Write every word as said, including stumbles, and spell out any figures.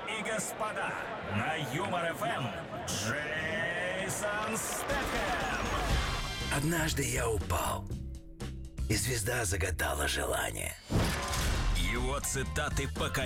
и господа, на Юмор эф эм Джейсон Стэтхэм. Однажды я упал, и звезда загадала желание. Его цитаты покоряют